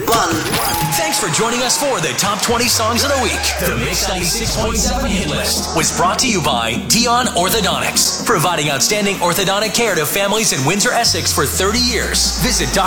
Thanks for joining us for the Top 20 Songs of the Week. The Mix 96.7 hit list was brought to you by Dion Orthodontics, providing outstanding orthodontic care to families in Windsor, Essex for 30 years. Visit